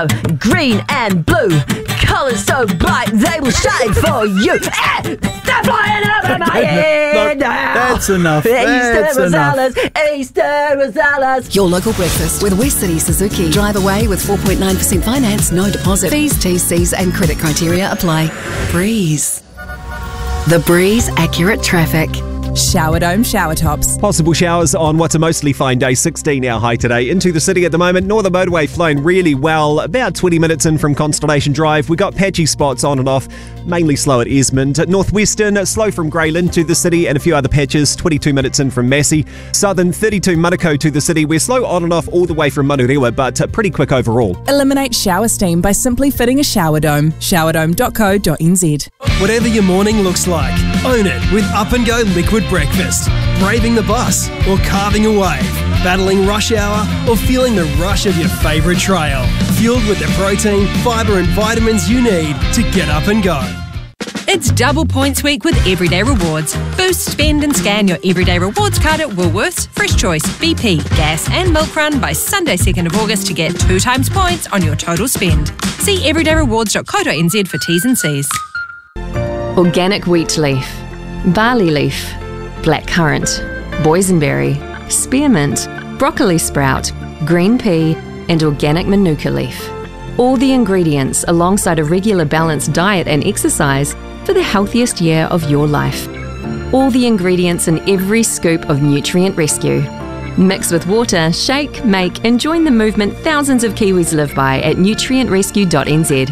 yellow, green and blue. Colours so bright they will shine for you. Stop flying over my head. That's enough. Easter Rosales. Your local breakfast with West City Suzuki. Drive away with 4.9% finance, no deposit. Fees, TCs and credit criteria apply. Breeze. The Breeze Accurate Traffic. Shower Dome shower tops. Possible showers on what's a mostly fine day, 16 our high today. Into the city at the moment, Northern Motorway flowing really well. About 20 minutes in from Constellation Drive. We got patchy spots on and off, mainly slow at Esmond. Northwestern, slow from Greyland to the city and a few other patches, 22 minutes in from Massey. Southern, 32 Manukau to the city. We're slow on and off all the way from Manurewa, but pretty quick overall. Eliminate shower steam by simply fitting a shower dome. Showerdome.co.nz. Whatever your morning looks like, own it with Up and Go Liquid Breakfast. Braving the bus or carving a wave, battling rush hour or feeling the rush of your favourite trail. Fueled with the protein, fibre and vitamins you need to get up and go. It's double points week with Everyday Rewards. Boost, spend and scan your Everyday Rewards card at Woolworths, Fresh Choice, BP, Gas and Milk Run by Sunday 2nd of August to get 2 times points on your total spend. See everydayrewards.co.nz for T's and C's. Organic wheat leaf, barley leaf, blackcurrant, boysenberry, spearmint, broccoli sprout, green pea and organic manuka leaf. All the ingredients alongside a regular balanced diet and exercise for the healthiest year of your life. All the ingredients in every scoop of Nutrient Rescue. Mix with water, shake, make and join the movement thousands of Kiwis live by at nutrientrescue.nz.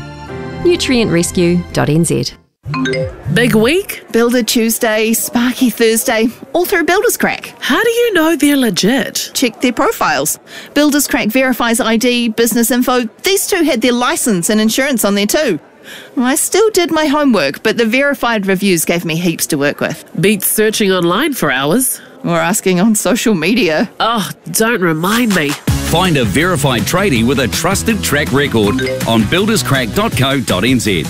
nutrientrescue.nz. Big week? Builder Tuesday, Sparky Thursday, all through Builders Crack. How do you know they're legit? Check their profiles. Builders Crack verifies ID, business info. These two had their license and insurance on there too. I still did my homework, but the verified reviews gave me heaps to work with. Beats searching online for hours. Or asking on social media. Oh, don't remind me. Find a verified tradie with a trusted track record on builderscrack.co.nz.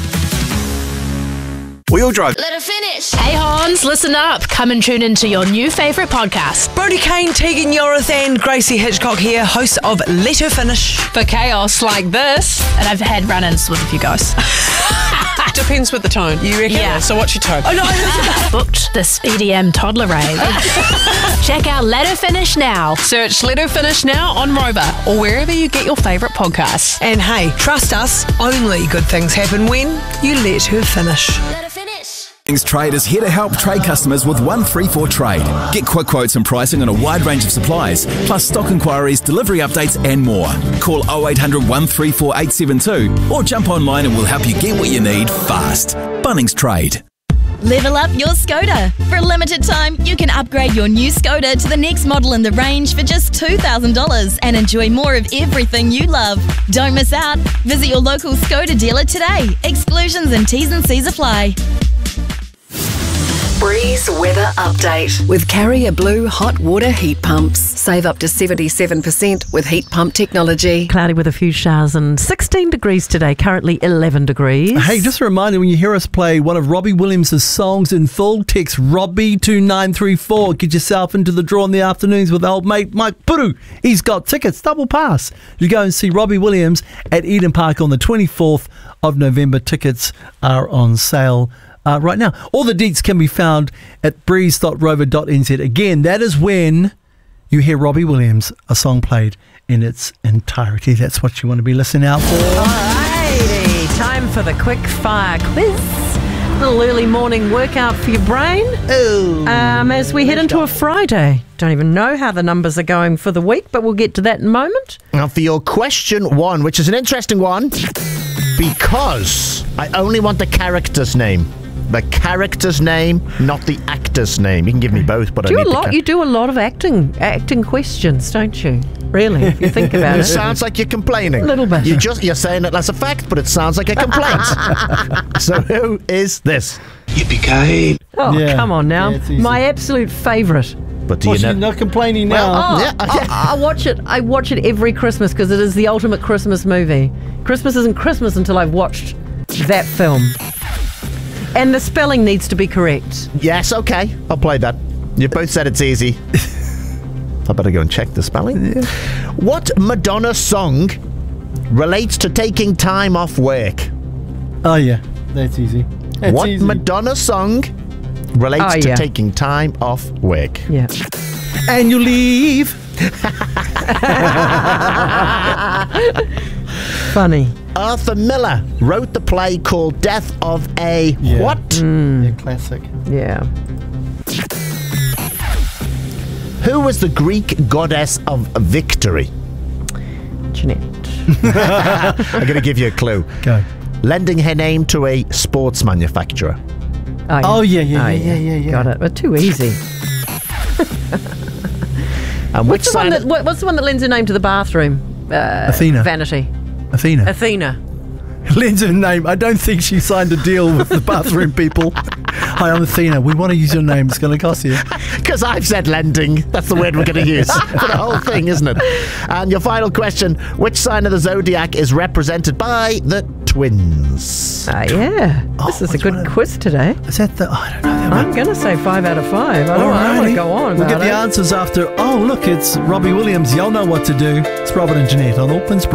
Wheel drive. Let her finish. Hey Hans, listen up. Come and tune into your new favourite podcast. Brodie Kane, Tegan Yorith and Gracie Hitchcock here, hosts of Let Her Finish. For chaos like this. And I've had run-ins with a few guys. Depends with the tone, you reckon? Yeah. So what's your tone? Oh no, booked this EDM toddler rave. Check out Let Her Finish now. Search Let Her Finish now on Rover or wherever you get your favourite podcasts. And hey, trust us, only good things happen when you let her finish. Let her finish. Trade is here to help trade customers with 134 Trade. Get quick quotes and pricing on a wide range of supplies, plus stock inquiries, delivery updates and more. Call 0800 134 872 or jump online and we'll help you get what you need fast. Bunnings Trade. Level up your Skoda. For a limited time, you can upgrade your new Skoda to the next model in the range for just $2,000 and enjoy more of everything you love. Don't miss out. Visit your local Skoda dealer today. Exclusions and T's and C's apply. Breeze Weather Update. With Carrier Blue Hot Water Heat Pumps. Save up to 77% with heat pump technology. Cloudy with a few showers and 16 degrees today, currently 11 degrees. Hey, just a reminder, when you hear us play one of Robbie Williams' songs in full, text Robbie to 934. Get yourself into the draw in the afternoons with old mate Mike Puru. He's got tickets, double pass. You go and see Robbie Williams at Eden Park on the 24th of November. Tickets are on sale right now. All the deets can be found at breeze.rover.nz. Again, that is when you hear Robbie Williams, a song played in its entirety. That's what you want to be listening out for. Alrighty, time for the quick fire quiz. A little early morning workout for your brain. As we head into a Friday. Don't even know how the numbers are going for the week, but we'll get to that in a moment. Now for your question one, which is an interesting one, because I only want the character's name. The character's name, not the actor's name. You can give me both, but You do a lot of acting questions, don't you? Really, if you think about it. It sounds like you're complaining. A little bit. You're saying it as a fact, but it sounds like a complaint. So who is this? Yippee-ki-yay. Oh, yeah. Come on now. Yeah, my absolute favourite. But do you know? Not complaining now. I watch it. I watch it every Christmas because it is the ultimate Christmas movie. Christmas isn't Christmas until I've watched that film. And the spelling needs to be correct. Yes, okay. I'll play that. You both said it's easy. I better go and check the spelling. Yeah. What Madonna song relates to taking time off work? Oh, yeah. That's easy. That's What easy. Madonna song relates to yeah. taking time off work? Yeah. Annual leave. Funny. Arthur Miller wrote the play called Death of a what? Yeah, classic. Yeah. Who was the Greek goddess of victory? Jeanette. I'm going to give you a clue. Go. Lending her name to a sports manufacturer. Oh, yeah. Got it. But too easy. And which What's the one that lends her name to the bathroom? Athena. Vanity. Athena. Lends her name. I don't think she signed a deal with the bathroom people. Hi, I'm Athena. We want to use your name. It's going to cost you. Because I've said lending. That's the word we're going to use for the whole thing, isn't it? And your final question, which sign of the zodiac is represented by the twins? Yeah. This is a good quiz today. Is that the... I don't know. I'm going to say 5 out of 5. I don't want to go on We'll about get the it. answers after... Oh, look, it's Robbie Williams. Y'all know what to do. It's Robert and Jeanette on Auckland's